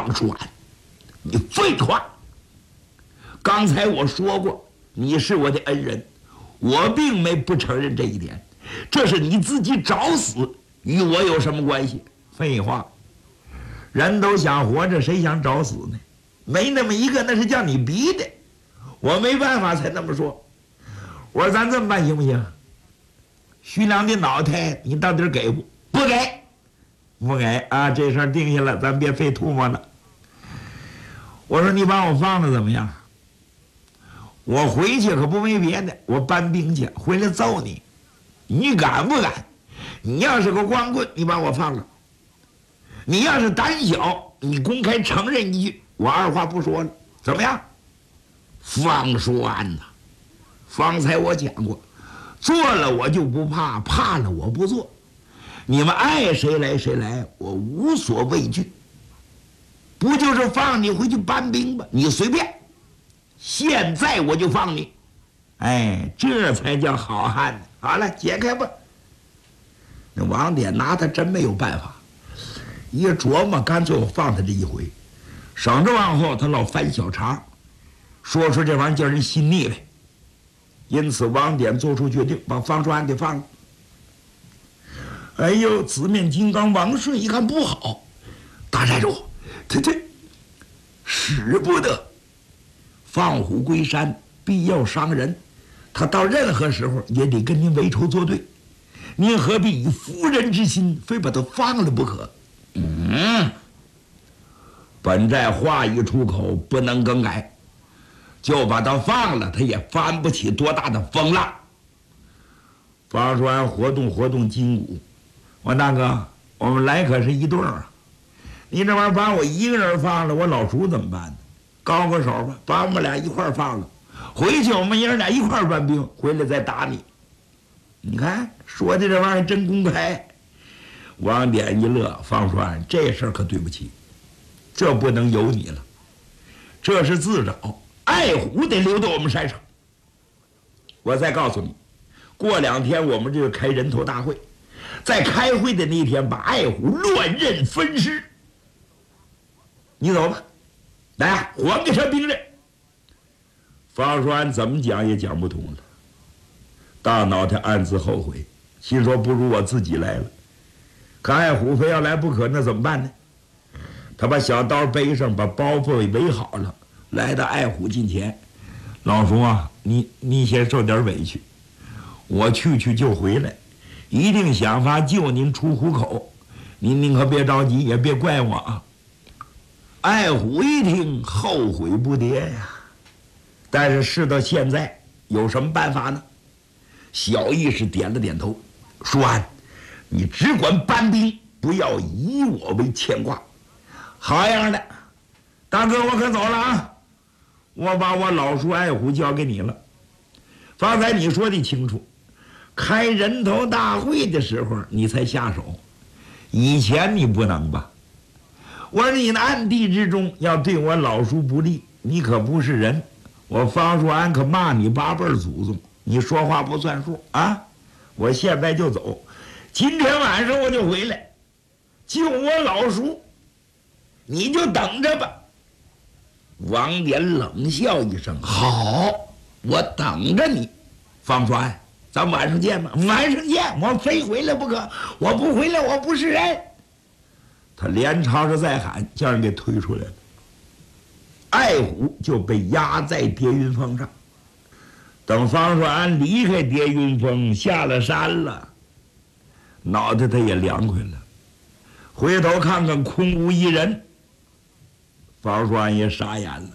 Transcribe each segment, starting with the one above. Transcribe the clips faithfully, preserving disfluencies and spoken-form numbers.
方叔安，你废话！刚才我说过，你是我的恩人，我并没不承认这一点。这是你自己找死，与我有什么关系？废话，人都想活着，谁想找死呢？没那么一个，那是叫你逼的，我没办法才那么说。我说咱这么办行不行？徐良的脑袋你到底给不？不给，不给啊！这事儿定下了，咱别费唾沫了。我说你把我放了怎么样？我回去可不没别的，我搬兵去，回来揍你，你敢不敢？你要是个光棍，你把我放了；你要是胆小，你公开承认一句，我二话不说了，怎么样？方叔安呐，方才我讲过，做了我就不怕，怕了我不做。你们爱谁来谁来，我无所畏惧。不就是放你回去搬兵吧？你随便。现在我就放你，哎，这才叫好汉呢。好了，解开吧。那王典拿他真没有办法，一琢磨，干脆我放他这一回，省着往后他老翻小肠，说出这玩意儿叫人心腻来。因此，王典做出决定，把方叔安给放了。哎呦，紫面金刚王顺一看不好，大寨主，这这使不得。放虎归山，必要伤人。他到任何时候也得跟您为仇作对，您何必以夫人之心，非把他放了不可？嗯，本寨话一出口，不能更改，就把他放了，他也翻不起多大的风浪。方叔安活动活动筋骨，我大哥，我们来可是一对儿啊！你这玩意儿把我一个人放了，我老叔怎么办呢？高个手吧，把我们俩一块儿放了，回去我们爷儿俩一块儿搬兵，回来再打你。你看说的这玩意儿真公开。王典一乐，方叔安，这事儿可对不起，这不能由你了，这是自找，爱虎得留到我们山上。我再告诉你，过两天我们就开人头大会，在开会的那天把爱虎乱刃分尸。你走吧。来啊，还给他兵刃！方叔安怎么讲也讲不通了，大脑袋暗自后悔，心说不如我自己来了。可爱虎非要来不可，那怎么办呢？他把小刀背上，把包袱给围好了，来到爱虎近前：“老叔啊，你你先受点委屈，我去去就回来，一定想法救您出虎口。您您可别着急，也别怪我啊。”爱虎一听，后悔不迭呀。但是事到现在，有什么办法呢？小义士点了点头：“叔安，你只管搬兵，不要以我为牵挂。”好样的，大哥，我可走了啊！我把我老叔爱虎交给你了。方才你说的清楚，开人头大会的时候你才下手，以前你不能吧？我说你的暗地之中要对我老叔不利，你可不是人。我方叔安可骂你八辈祖宗，你说话不算数啊！我现在就走，今天晚上我就回来救我老叔，你就等着吧。王典冷笑一声：“好，我等着你。”方叔安，咱晚上见吧。晚上见，我非回来不可，我不回来我不是人。他连朝着再喊，叫人给推出来了。爱虎就被压在叠云峰上。等方叔安离开叠云峰，下了山了，脑袋他也凉快了，回头看看空无一人，方叔安也傻眼了。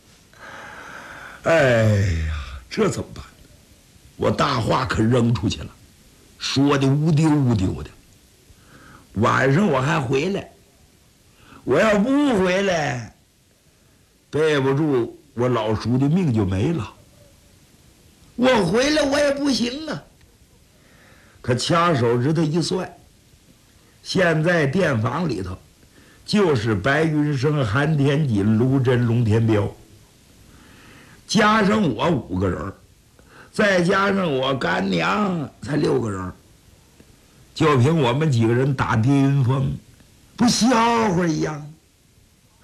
哎呀，这怎么办？我大话可扔出去了，说的乌丢乌丢的。晚上我还回来，我要不回来，背不住我老叔的命就没了。我回来我也不行啊。可掐手指头一算，现在店房里头就是白云生、韩天锦、卢真、龙天彪，加上我五个人，再加上我干娘才六个人，就凭我们几个人打叠云峰，不笑话一样。